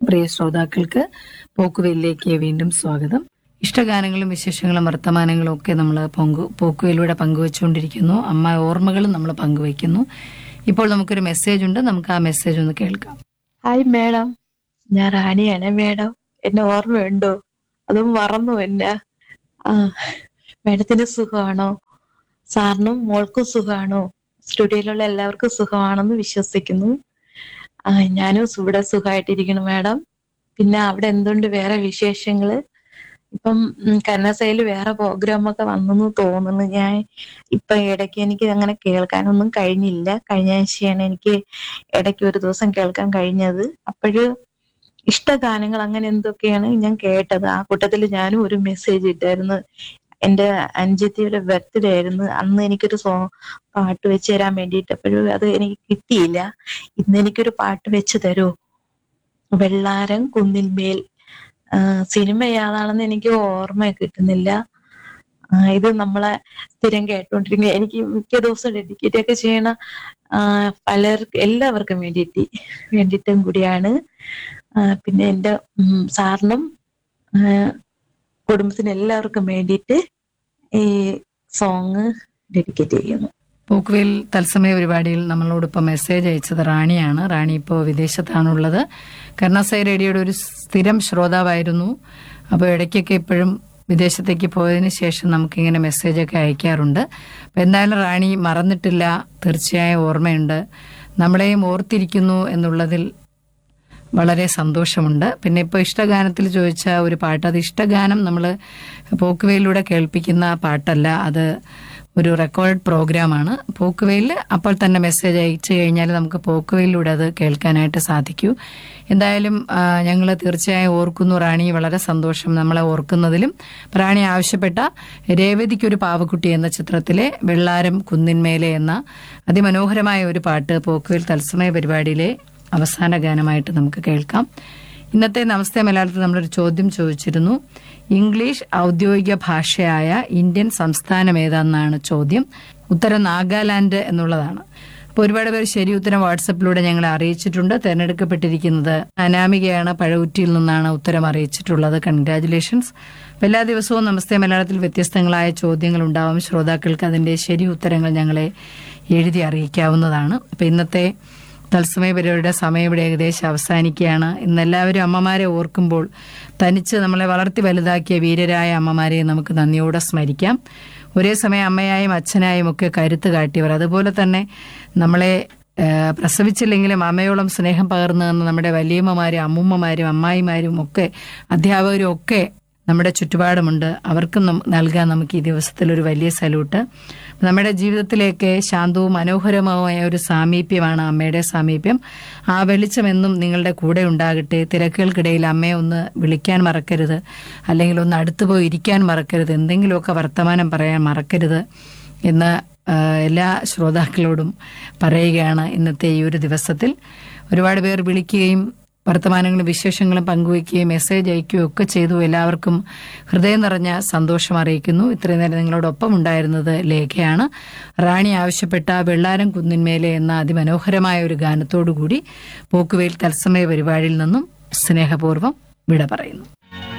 പ്രിയ ശ്രോതാക്കൾക്ക് പോക്കുവെയിലേക്ക് വീണ്ടും സ്വാഗതം. ഇഷ്ടഗാനങ്ങളും വിശേഷങ്ങളും വർത്തമാനങ്ങളും ഒക്കെ നമ്മൾ പോക്കുവെയിലൂടെ പങ്കുവെച്ചുകൊണ്ടിരിക്കുന്നു. അമ്മ ഓർമ്മകളും നമ്മൾ പങ്കുവയ്ക്കുന്നു. ഇപ്പോൾ നമുക്കൊരു മെസ്സേജ് ഉണ്ട്, നമുക്ക് ആ മെസ്സേജ് ഒന്ന് കേൾക്കാം. ഹായ് മേഡം, ഞാൻ റാണിയാണ്. മേഡം എന്നെ ഓർമ്മയുണ്ടോ? അതും മറന്നു എന്നെ. ആ, മേഡത്തിന് സുഖമാണോ? സാറിനും മോൾക്കും സുഖമാണോ? സ്റ്റുഡിയോയിലുള്ള എല്ലാവർക്കും സുഖമാണെന്ന് വിശ്വസിക്കുന്നു. ഞാനും ഇവിടെ സുഖമായിട്ടിരിക്കുന്നു മേഡം. പിന്നെ അവിടെ എന്തുണ്ട് വേറെ വിശേഷങ്ങള്? ഇപ്പം കന്നസയിൽ വേറെ പ്രോഗ്രാം ഒക്കെ വന്നെന്ന് തോന്നുന്നു. ഞാൻ ഇപ്പൊ ഇടയ്ക്ക് എനിക്ക് അങ്ങനെ കേൾക്കാനൊന്നും കഴിഞ്ഞില്ല. കഴിഞ്ഞ ആഴ്ചയാണ് എനിക്ക് ഇടയ്ക്ക് ഒരു ദിവസം കേൾക്കാൻ കഴിഞ്ഞത്. അപ്പോഴ് ഇഷ്ടഗാനങ്ങൾ അങ്ങനെ എന്തൊക്കെയാണ് ഞാൻ കേട്ടത്. ആ കൂട്ടത്തിൽ ഞാനും ഒരു മെസ്സേജ് ഇട്ടായിരുന്നു. എന്റെ അനുജത്തിയുടെ ബർത്ത്ഡേ ആയിരുന്നു അന്ന്. എനിക്കൊരു പാട്ട് വെച്ച് തരാൻ വേണ്ടിയിട്ട് അപ്പോഴും അത് എനിക്ക് കിട്ടിയില്ല. ഇന്ന് എനിക്കൊരു പാട്ട് വെച്ച് തരൂ. വെള്ളാരം കുന്നിന്മേൽ. സിനിമ ഏതാണെന്ന് എനിക്ക് ഓർമ്മ കിട്ടുന്നില്ല. ഇത് നമ്മളെ സ്ഥിരം കേട്ടോണ്ടിരിക്കുക. എനിക്ക് മിക്ക ദിവസവും ഡെഡിക്കേറ്റ് ഒക്കെ ചെയ്യണ എല്ലാവർക്കും വേണ്ടിയിട്ടും കൂടിയാണ്. പിന്നെ എൻ്റെ സാറിനും കുടുംബത്തിന് എല്ലാവർക്കും വേണ്ടിയിട്ട് ഈ സോങ് ഡെഡിക്കേറ്റ് ചെയ്യുന്നു. പോക്കുവെയിൽ തത്സമയ പരിപാടിയിൽ നമ്മളോടൊപ്പം മെസ്സേജ് അയച്ചത് റാണിയാണ്. റാണി ഇപ്പോൾ വിദേശത്താണുള്ളത്. കരുണാസായി റേഡിയോയുടെ ഒരു സ്ഥിരം ശ്രോതാവായിരുന്നു. അപ്പോൾ ഇടയ്ക്കൊക്കെ ഇപ്പോഴും വിദേശത്തേക്ക് പോയതിനു ശേഷം നമുക്കിങ്ങനെ മെസ്സേജൊക്കെ അയക്കാറുണ്ട്. അപ്പം എന്തായാലും റാണി മറന്നിട്ടില്ല, തീർച്ചയായും ഓർമ്മയുണ്ട്, നമ്മളെയും ഓർത്തിരിക്കുന്നു എന്നുള്ളതിൽ വളരെ സന്തോഷമുണ്ട്. പിന്നെ ഇപ്പോൾ ഇഷ്ടഗാനത്തിൽ ചോദിച്ച ഒരു പാട്ട്, അത് ഇഷ്ടഗാനം നമ്മൾ പോക്കുവെയിലൂടെ കേൾപ്പിക്കുന്ന പാട്ടല്ല, അത് ഒരു റെക്കോർഡ് പ്രോഗ്രാമാണ്. പോക്കുവെയിൽ അപ്പോൾ തന്നെ മെസ്സേജ് അയച്ചു കഴിഞ്ഞാൽ നമുക്ക് പോക്കുവെയിലൂടെ അത് കേൾക്കാനായിട്ട് സാധിക്കൂ. എന്തായാലും ഞങ്ങൾ തീർച്ചയായും ഓർക്കുന്നു റാണി. വളരെ സന്തോഷം നമ്മളെ ഓർക്കുന്നതിലും. റാണി ആവശ്യപ്പെട്ട രേവതിക്കൊരു പാവക്കുട്ടി എന്ന ചിത്രത്തിലെ വെള്ളാരം കുന്നിന്മേലെ എന്ന അതിമനോഹരമായ ഒരു പാട്ട് പോക്കുവെയിൽ തത്സമയ പരിപാടിയിലെ അവസാന ഗാനമായിട്ട് നമുക്ക് കേൾക്കാം. ഇന്നത്തെ നമസ്തേ മലയാളത്തിൽ നമ്മളൊരു ചോദ്യം ചോദിച്ചിരുന്നു. ഇംഗ്ലീഷ് ഔദ്യോഗിക ഭാഷയായ ഇന്ത്യൻ സംസ്ഥാനം ഏതാണെന്നാണ് ചോദ്യം. ഉത്തരം നാഗാലാൻഡ് എന്നുള്ളതാണ്. അപ്പോൾ ഒരുപാട് പേര് ശരി ഉത്തരം വാട്സപ്പിലൂടെ ഞങ്ങളെ അറിയിച്ചിട്ടുണ്ട്. തിരഞ്ഞെടുക്കപ്പെട്ടിരിക്കുന്നത് അനാമികയാണ്, പഴകുറ്റിയിൽ നിന്നാണ് ഉത്തരം അറിയിച്ചിട്ടുള്ളത്. കൺഗ്രാറ്റുലേഷൻസ്. എല്ലാ ദിവസവും നമസ്തേ മലയാളത്തിൽ വ്യത്യസ്തങ്ങളായ ചോദ്യങ്ങൾ ഉണ്ടാവും. ശ്രോതാക്കൾക്ക് അതിന്റെ ശരി ഉത്തരങ്ങൾ ഞങ്ങളെ എഴുതി അറിയിക്കാവുന്നതാണ്. അപ്പോൾ ഇന്നത്തെ തത്സമയ പരിപാടിയുടെ സമയം ഇവിടെ ഏകദേശം അവസാനിക്കുകയാണ്. ഇന്ന് എല്ലാവരും അമ്മമാരെ ഓർക്കുമ്പോൾ തനിച്ച് നമ്മളെ വളർത്തി വലുതാക്കിയ വീരരായ അമ്മമാരെ നമുക്ക് നന്ദിയോടെ സ്മരിക്കാം. ഒരേ സമയം അമ്മയായും അച്ഛനായും ഒക്കെ കരുത്ത് കാട്ടിയവർ, അതുപോലെ തന്നെ നമ്മളെ പ്രസവിച്ചില്ലെങ്കിലും അമ്മയോളം സ്നേഹം പകർന്നു തന്ന നമ്മുടെ വലിയമ്മമാരും അമ്മൂമ്മമാരും അമ്മായിമാരും ഒക്കെ അധ്യാപകരും ഒക്കെ നമ്മുടെ ചുറ്റുപാടുമുണ്ട്. അവർക്കും നൽകാൻ നമുക്ക് ഈ ദിവസത്തിൽ ഒരു വലിയ സല്യൂട്ട്. നമ്മുടെ ജീവിതത്തിലേക്ക് ശാന്തവും മനോഹരവുമായ ഒരു സാമീപ്യമാണ് അമ്മയുടെ സാമീപ്യം. ആ വെളിച്ചമെന്നും നിങ്ങളുടെ കൂടെ ഉണ്ടാകട്ടെ. തിരക്കുകൾക്കിടയിൽ അമ്മയെ ഒന്ന് വിളിക്കാൻ മറക്കരുത്, അല്ലെങ്കിൽ ഒന്ന് അടുത്തുപോയി ഇരിക്കാൻ മറക്കരുത്, എന്തെങ്കിലുമൊക്കെ വർത്തമാനം പറയാൻ മറക്കരുത് എന്ന് എല്ലാ ശ്രോതാക്കളോടും പറയുകയാണ്. ഇന്നത്തെ ഈ ഒരു ദിവസത്തിൽ ഒരുപാട് പേർ വിളിക്കുകയും വർത്തമാനങ്ങളും വിശേഷങ്ങളും പങ്കുവയ്ക്കുകയും മെസ്സേജ് അയക്കുകയും ഒക്കെ ചെയ്തു. എല്ലാവർക്കും ഹൃദയം നിറഞ്ഞ സന്തോഷം അറിയിക്കുന്നു. ഇത്രയും നേരം നിങ്ങളോടൊപ്പം ഉണ്ടായിരുന്നത് ലേഖയാണ്. റാണി ആവശ്യപ്പെട്ട വെള്ളാരം കുന്നിന്മേലെ എന്ന അതിമനോഹരമായ ഒരു ഗാനത്തോടുകൂടി പോക്കുവെയിൽ തത്സമയ പരിപാടിയിൽ നിന്നും സ്നേഹപൂർവ്വം വിട പറയുന്നു.